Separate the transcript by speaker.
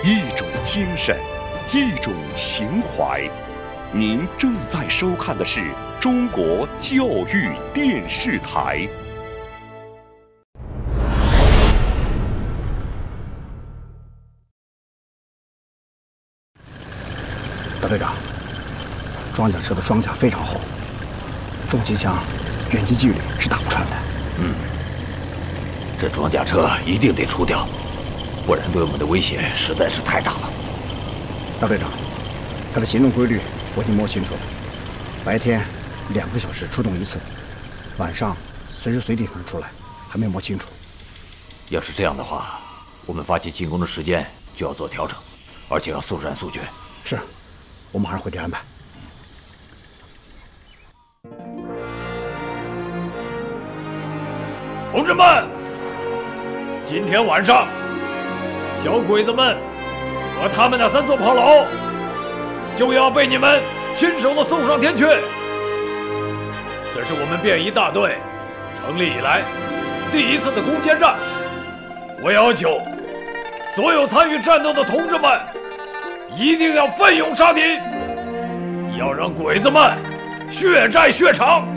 Speaker 1: 一种精神，一种情怀。您正在收看的是中国教育电视台。
Speaker 2: 大队长，装甲车的装甲非常厚，重机枪远近距离是打不穿的。
Speaker 3: 这装甲车一定得除掉，不然对我们的威胁实在是太大了。
Speaker 2: 大队长，他的行动规律我已经摸清楚了，白天2个小时出动一次，晚上随时随地可能出来，还没摸清楚。
Speaker 3: 要是这样的话，我们发起进攻的时间就要做调整，而且要速战速决。
Speaker 2: 是，我马上回去安排。
Speaker 3: 同志们，今天晚上，小鬼子们和他们那3座炮楼就要被你们亲手的送上天阙。这是我们便衣大队成立以来第一次的攻坚战。我要求所有参与战斗的同志们一定要奋勇杀敌，要让鬼子们血债血偿。